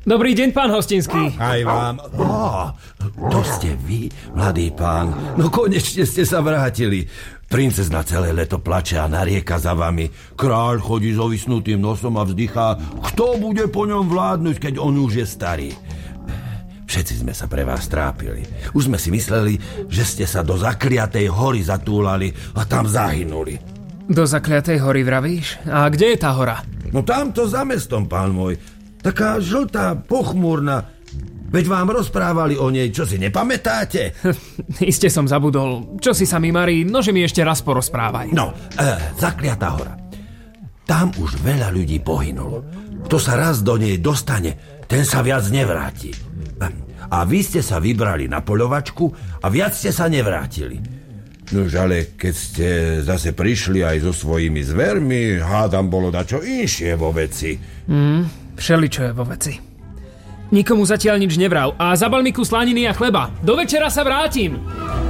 Dobrý deň, pán Hostinský. Aj vám. To ste vy, mladý pán. No konečne ste sa vrátili. Princezna celé leto plače a narieka za vami. Kráľ chodí so vysnutým nosom a vzdychá. Kto bude po ňom vládnuť, keď on už je starý? Všetci sme sa pre vás trápili. Už sme si mysleli, že ste sa do zakliatej hory zatúlali a tam zahynuli. Do zakliatej hory vravíš? A kde je tá hora? No tamto za mestom, pán môj. Taká žltá, pochmúrna. Veď vám rozprávali o nej, čo si nepamätáte? Iste som zabudol. Čo si sa mi marí, nože mi ešte raz porozprávaj. No, zakliatá hora. Tam už veľa ľudí pohynulo. Kto sa raz do nej dostane, ten sa viac nevráti. A vy ste sa vybrali na poľovačku a viac ste sa nevrátili. Nož ale keď ste zase prišli aj so svojimi zvermi, hádam bolo dačo inšie vo veci. Všeličo je vo veci. Nikomu zatiaľ nič nevral a zabal mi kus slaniny a chleba. Do večera sa vrátim.